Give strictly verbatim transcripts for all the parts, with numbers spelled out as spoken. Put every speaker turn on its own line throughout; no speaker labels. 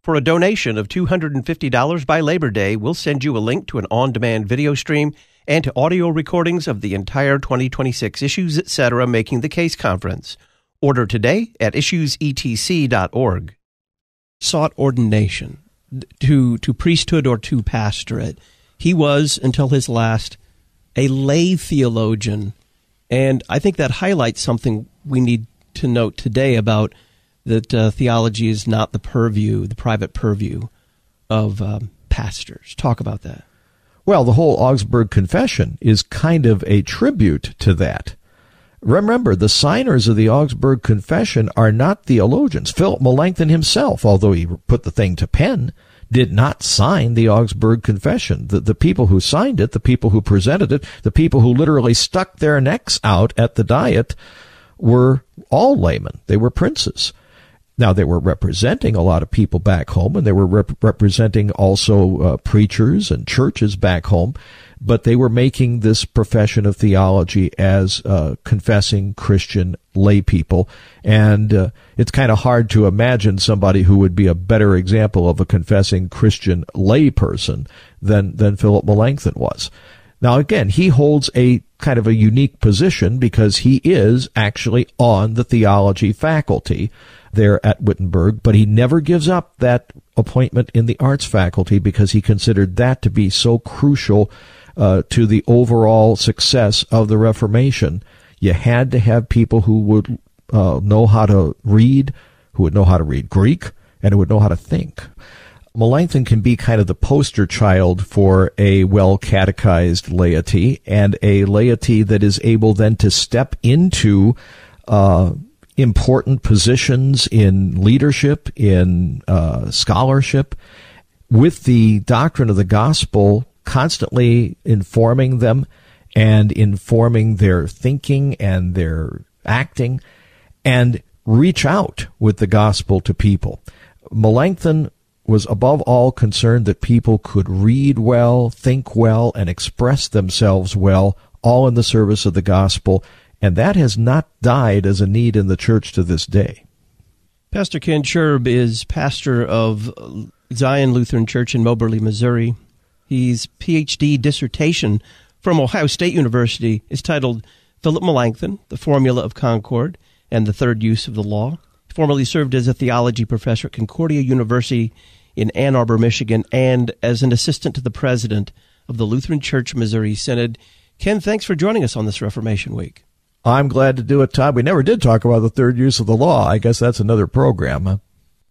For a donation of two hundred fifty dollars by Labor Day, we'll send you a link to an on-demand video stream and to audio recordings of the entire twenty twenty-six Issues Etc. Making the Case Conference. Order today at issues e t c dot org. Sought ordination to, to priesthood or to pastorate. He was, until his last, a lay theologian. And I think that highlights something we need to note today about that uh, theology is not the purview, the private purview of um, pastors. Talk about that.
Well, the whole Augsburg Confession is kind of a tribute to that. Remember, the signers of the Augsburg Confession are not theologians. Philip Melanchthon himself, although he put the thing to pen, did not sign the Augsburg Confession. The, the people who signed it, the people who presented it, the people who literally stuck their necks out at the Diet were all laymen. They were princes. Now, they were representing a lot of people back home, and they were rep- representing also uh, preachers and churches back home, but they were making this profession of theology as uh, confessing Christian lay people. And uh, it's kind of hard to imagine somebody who would be a better example of a confessing Christian lay person than, than Philip Melanchthon was. Now, again, he holds a kind of a unique position because he is actually on the theology faculty there at Wittenberg, but he never gives up that appointment in the arts faculty because he considered that to be so crucial uh, to the overall success of the Reformation. You had to have people who would uh, know how to read, who would know how to read Greek, and who would know how to think. Melanchthon can be kind of the poster child for a well-catechized laity, and a laity that is able then to step into uh, important positions in leadership, in uh, scholarship, with the doctrine of the gospel constantly informing them and informing their thinking and their acting, and reach out with the gospel to people. Melanchthon was above all concerned that people could read well, think well, and express themselves well, all in the service of the gospel, and that has not died as a need in the church to this day.
Pastor Ken Scherb is pastor of Zion Lutheran Church in Moberly, Missouri. His P H D dissertation from Ohio State University is titled Philip Melanchthon, The Formula of Concord and the Third Use of the Law. He formerly served as a theology professor at Concordia University in Ann Arbor, Michigan, and as an assistant to the president of the Lutheran Church Missouri Synod. Ken, thanks for joining us on this Reformation Week.
I'm glad to do it, Todd. We never did talk about the third use of the law. I guess that's another program. Huh?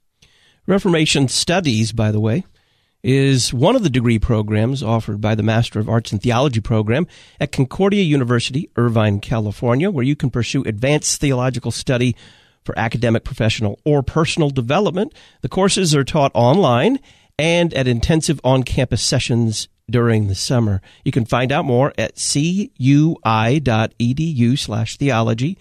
Reformation Studies, by the way, is one of the degree programs offered by the Master of Arts in Theology program at Concordia University, Irvine, California, where you can pursue advanced theological study for academic, professional, or personal development. The courses are taught online and at intensive on-campus sessions during the summer. You can find out more at cui.edu slash theology,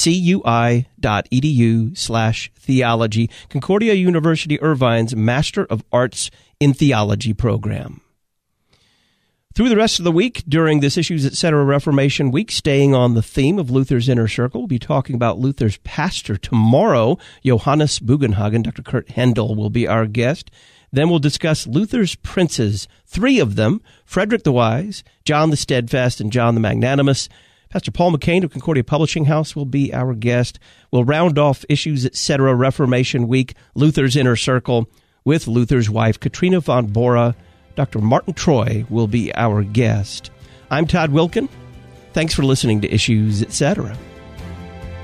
cui.edu slash theology, Concordia University Irvine's Master of Arts in Theology program. Through the rest of the week, during this Issues Etc. Reformation Week, staying on the theme of Luther's Inner Circle, we'll be talking about Luther's pastor tomorrow, Johannes Bugenhagen. Doctor Kurt Hendel will be our guest. Then we'll discuss Luther's princes, three of them, Frederick the Wise, John the Steadfast, and John the Magnanimous. Pastor Paul McCain of Concordia Publishing House will be our guest. We'll round off Issues Etc. Reformation Week, Luther's Inner Circle, with Luther's wife, Katrina von Bora. Doctor Martin Troy will be our guest. I'm Todd Wilkin. Thanks for listening to Issues Etc.